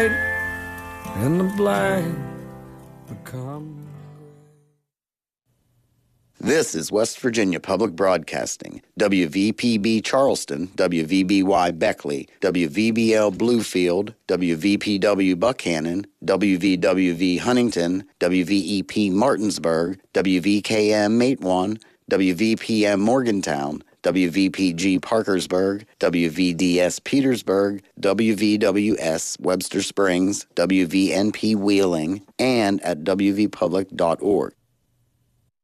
white and the black become. This is West Virginia Public Broadcasting, WVPB Charleston, WVBY Beckley, WVBL Bluefield, WVPW Buckhannon, WVWV Huntington, WVEP Martinsburg, WVKM Matewan, WVPM Morgantown, WVPG Parkersburg, WVDS Petersburg, WVWS Webster Springs, WVNP Wheeling, and at wvpublic.org.